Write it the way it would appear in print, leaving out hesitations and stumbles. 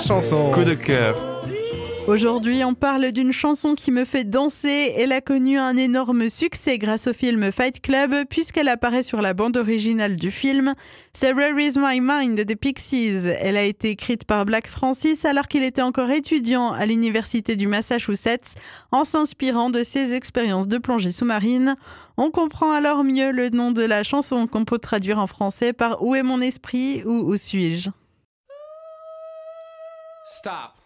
chanson. Coup de cœur. Aujourd'hui, on parle d'une chanson qui me fait danser. Elle a connu un énorme succès grâce au film Fight Club, puisqu'elle apparaît sur la bande originale du film. C'est Where Is My Mind des Pixies. Elle a été écrite par Black Francis alors qu'il était encore étudiant à l'université du Massachusetts, en s'inspirant de ses expériences de plongée sous-marine. On comprend alors mieux le nom de la chanson qu'on peut traduire en français par Où est mon esprit ou Où suis-je ? Stop.